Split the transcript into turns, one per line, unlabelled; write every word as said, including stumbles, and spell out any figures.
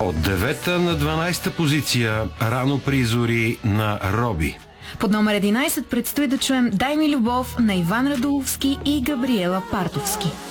От девета на дванадесета позиция Рано при зори на Роби.
Под номер единадесет предстои да чуем Дай ми любов на Иван Радуловски и Габриела Партовски.